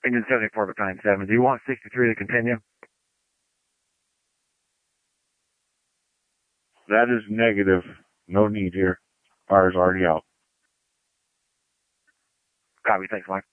Engine 74 battalion 7. Do you want 63 to continue? That is negative. No need here. Fire's already out. Copy. Thanks, Mike.